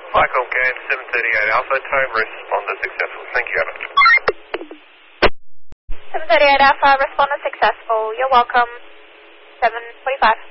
Michael Gain 738 Alpha, tone responder successful. Thank you, Abbott. 738 Alpha, responder successful. You're welcome. 745.